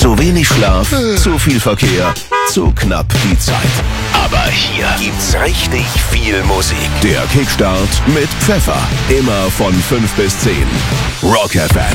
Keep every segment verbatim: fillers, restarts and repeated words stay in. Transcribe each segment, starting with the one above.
Zu wenig Schlaf, zu viel Verkehr, zu knapp die Zeit. Aber hier gibt's richtig viel Musik. Der Kickstart mit Pfeffer. Immer von fünf bis zehn. Rock F M.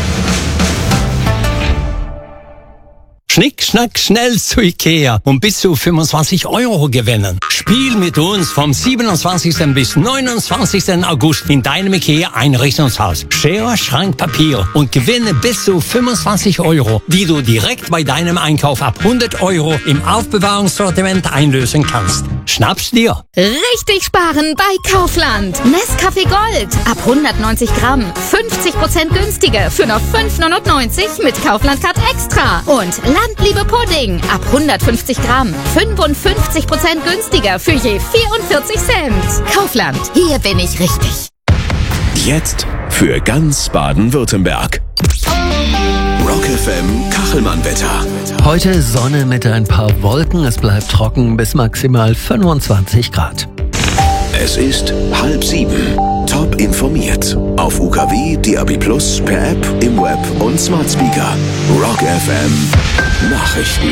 Schnick, schnack, schnell zu Ikea und bis zu fünfundzwanzig Euro gewinnen. Spiel mit uns vom siebenundzwanzigsten bis neunundzwanzigsten August in deinem Ikea Einrichtungshaus. Schere, Schrank, Papier und gewinne bis zu fünfundzwanzig Euro, die du direkt bei deinem Einkauf ab hundert Euro im Aufbewahrungssortiment einlösen kannst. Schnapp's dir. Richtig sparen bei Kaufland. Nescafé Gold ab hundertneunzig Gramm. fünfzig Prozent günstiger für nur fünf neunundneunzig mit Kaufland Card Extra. Und Landliebe Pudding ab hundertfünfzig Gramm. fünfundfünfzig Prozent günstiger für je vierundvierzig Cent. Kaufland, hier bin ich richtig. Jetzt für ganz Baden-Württemberg. Rock F M Kachelmann-Wetter. Heute Sonne mit ein paar Wolken. Es bleibt trocken bis maximal fünfundzwanzig Grad. Es ist halb sieben. Top informiert. Auf U K W, D A B plus, per App, im Web und Smart Speaker. Rock F M Nachrichten.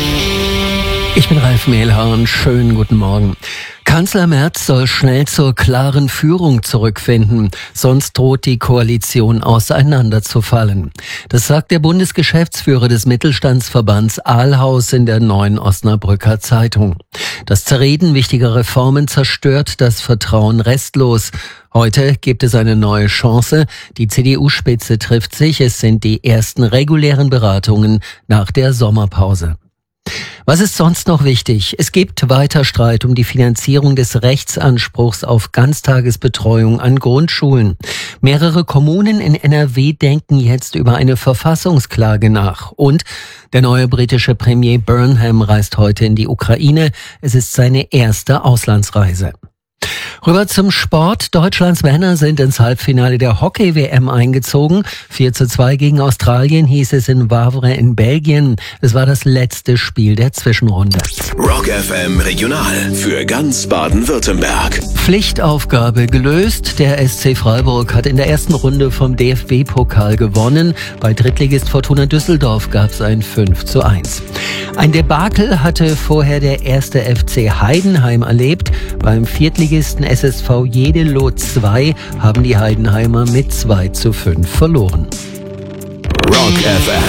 Ich bin Ralf Mehlhorn. Schönen guten Morgen. Kanzler Merz soll schnell zur klaren Führung zurückfinden, sonst droht die Koalition auseinanderzufallen. Das sagt der Bundesgeschäftsführer des Mittelstandsverbands Ahlhaus in der Neuen Osnabrücker Zeitung. Das Zerreden wichtiger Reformen zerstört das Vertrauen restlos. Heute gibt es eine neue Chance. Die C D U-Spitze trifft sich. Es sind die ersten regulären Beratungen nach der Sommerpause. Was ist sonst noch wichtig? Es gibt weiter Streit um die Finanzierung des Rechtsanspruchs auf Ganztagesbetreuung an Grundschulen. Mehrere Kommunen in N R W denken jetzt über eine Verfassungsklage nach. Und der neue britische Premier Burnham reist heute in die Ukraine. Es ist seine erste Auslandsreise. Rüber zum Sport. Deutschlands Männer sind ins Halbfinale der Hockey-W M eingezogen. vier zu zwei gegen Australien hieß es in Wavre in Belgien. Es war das letzte Spiel der Zwischenrunde. Rock F M Regional für ganz Baden-Württemberg. Pflichtaufgabe gelöst. Der S C Freiburg hat in der ersten Runde vom D F B-Pokal gewonnen. Bei Drittligist Fortuna Düsseldorf gab es ein fünf zu eins. Ein Debakel hatte vorher der erste F C Heidenheim erlebt. Beim Viertligisten S S V Jeddelo zwei haben die Heidenheimer mit zwei zu fünf verloren. Rock F M